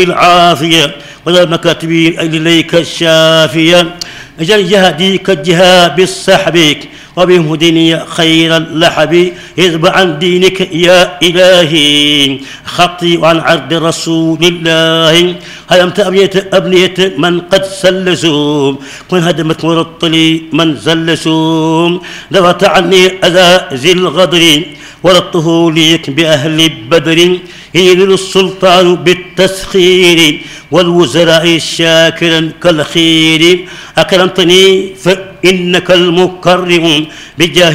العافية وذا المكاتبين إليك الشافية اجعل جهدي كالجهاد بالسحب وبهدني خير اللحب اذب عن دينك يا إلهي خطي وعن عرض رسول الله هدمت أبنية من قد سلسوا كن هدمت مرطلي من زلسوا دفعت عني أذى ذي الغدر ورطه ليك بأهل بدر يلل السلطان بالتسخير والوزراء شاكرا كالخير أكرمتني فإنك المكرم بجاه